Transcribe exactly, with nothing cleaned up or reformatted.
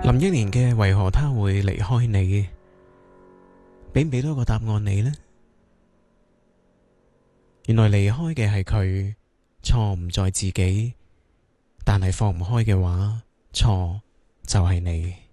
林憶蓮嘅為何他會離開你，俾唔俾多個答案你呢？原來離開嘅係佢，錯唔在自己，但係放唔開嘅話，錯就係你。